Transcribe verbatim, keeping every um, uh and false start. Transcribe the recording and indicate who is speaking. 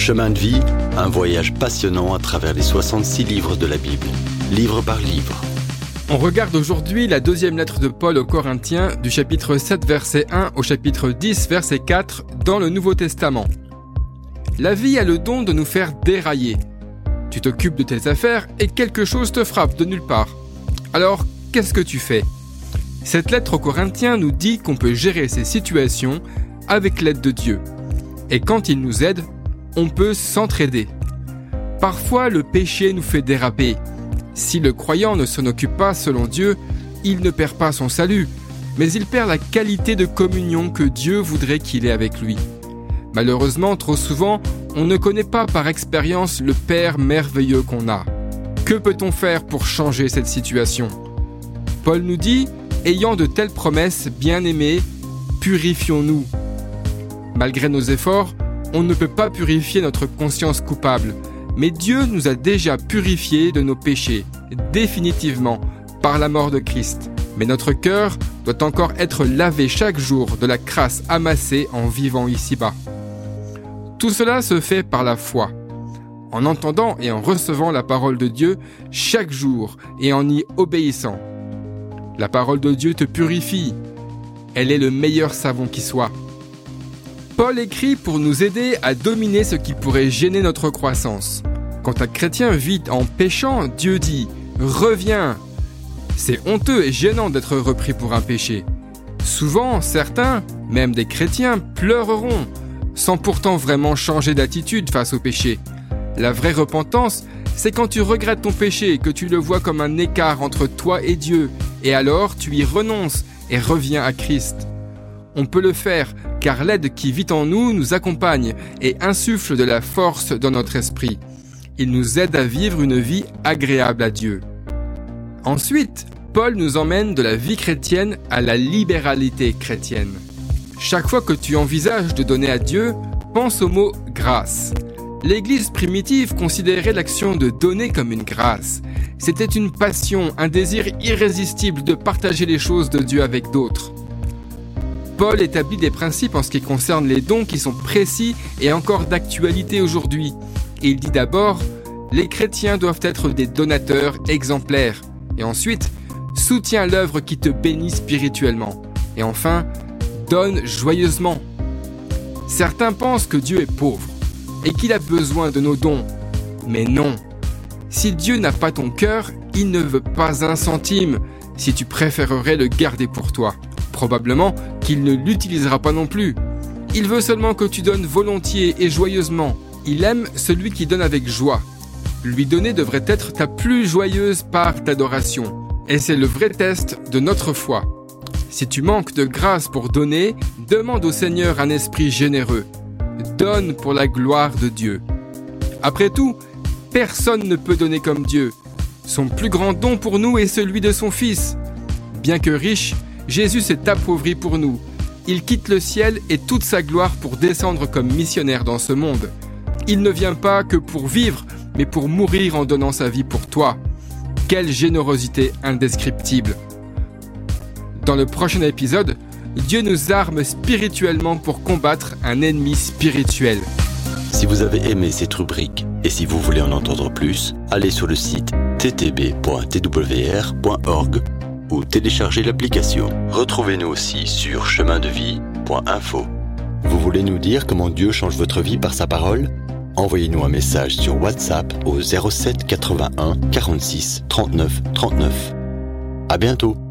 Speaker 1: Chemin de vie, un voyage passionnant à travers les soixante-six livres de la Bible, livre par livre.
Speaker 2: On regarde aujourd'hui la deuxième lettre de Paul aux Corinthiens, du chapitre sept, verset un au chapitre dix, verset quatre, dans le Nouveau Testament. La vie a le don de nous faire dérailler. Tu t'occupes de tes affaires et quelque chose te frappe de nulle part. Alors, qu'est-ce que tu fais ? Cette lettre aux Corinthiens nous dit qu'on peut gérer ces situations avec l'aide de Dieu. Et quand il nous aide, on peut s'entraider. Parfois, le péché nous fait déraper. Si le croyant ne s'en occupe pas selon Dieu, il ne perd pas son salut, mais il perd la qualité de communion que Dieu voudrait qu'il ait avec lui. Malheureusement, trop souvent, on ne connaît pas par expérience le Père merveilleux qu'on a. Que peut-on faire pour changer cette situation ? Paul nous dit, ayant de telles promesses, bien-aimés, purifions-nous. Malgré nos efforts, on ne peut pas purifier notre conscience coupable, mais Dieu nous a déjà purifiés de nos péchés, définitivement, par la mort de Christ. Mais notre cœur doit encore être lavé chaque jour de la crasse amassée en vivant ici-bas. Tout cela se fait par la foi, en entendant et en recevant la parole de Dieu chaque jour et en y obéissant. La parole de Dieu te purifie. Elle est le meilleur savon qui soit. Paul écrit pour nous aider à dominer ce qui pourrait gêner notre croissance. Quand un chrétien vit en péchant, Dieu dit « Reviens ». C'est honteux et gênant d'être repris pour un péché. Souvent, certains, même des chrétiens, pleureront, sans pourtant vraiment changer d'attitude face au péché. La vraie repentance, c'est quand tu regrettes ton péché et que tu le vois comme un écart entre toi et Dieu, et alors tu y renonces et reviens à Christ. On peut le faire, car l'aide qui vit en nous nous accompagne et insuffle de la force dans notre esprit. Il nous aide à vivre une vie agréable à Dieu. Ensuite, Paul nous emmène de la vie chrétienne à la libéralité chrétienne. Chaque fois que tu envisages de donner à Dieu, pense au mot « grâce ». L'Église primitive considérait l'action de donner comme une grâce. C'était une passion, un désir irrésistible de partager les choses de Dieu avec d'autres. Paul établit des principes en ce qui concerne les dons qui sont précis et encore d'actualité aujourd'hui. Et il dit d'abord, les chrétiens doivent être des donateurs exemplaires. Et ensuite, soutiens l'œuvre qui te bénit spirituellement. Et enfin, donne joyeusement. Certains pensent que Dieu est pauvre et qu'il a besoin de nos dons. Mais non. Si Dieu n'a pas ton cœur, il ne veut pas un centime, si tu préférerais le garder pour toi. Probablement qu'il ne l'utilisera pas non plus. Il veut seulement que tu donnes volontiers et joyeusement. Il aime celui qui donne avec joie. Lui donner devrait être ta plus joyeuse part d'adoration. Et c'est le vrai test de notre foi. Si tu manques de grâce pour donner, demande au Seigneur un esprit généreux. Donne pour la gloire de Dieu. Après tout, personne ne peut donner comme Dieu. Son plus grand don pour nous est celui de son Fils. Bien que riche, Jésus s'est appauvri pour nous. Il quitte le ciel et toute sa gloire pour descendre comme missionnaire dans ce monde. Il ne vient pas que pour vivre, mais pour mourir en donnant sa vie pour toi. Quelle générosité indescriptible! Dans le prochain épisode, Dieu nous arme spirituellement pour combattre un ennemi spirituel.
Speaker 1: Si vous avez aimé cette rubrique et si vous voulez en entendre plus, allez sur le site t t b point t w r point org ou téléchargez l'application. Retrouvez-nous aussi sur chemin de vie point info. Vous voulez nous dire comment Dieu change votre vie par sa parole ? Envoyez-nous un message sur WhatsApp au zéro sept quatre-vingt-un quarante-six trente-neuf trente-neuf. À bientôt.